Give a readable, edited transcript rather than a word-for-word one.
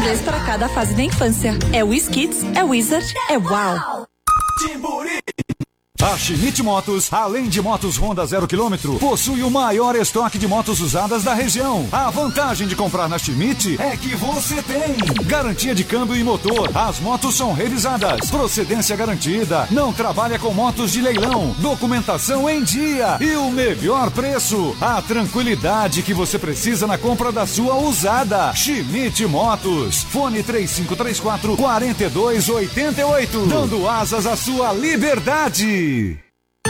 vez para cada fase da infância. É Wiz Kids, é Wizard, é Wow. Timburi. A Schmidt Motos, além de motos Honda 0 km, possui o maior estoque de motos usadas da região. A vantagem de comprar na Schmidt é que você tem garantia de câmbio e motor. As motos são revisadas, procedência garantida, não trabalha com motos de leilão, documentação em dia e o melhor preço. A tranquilidade que você precisa na compra da sua usada. Schmidt Motos. Fone 3534-4288. Dando asas à sua liberdade.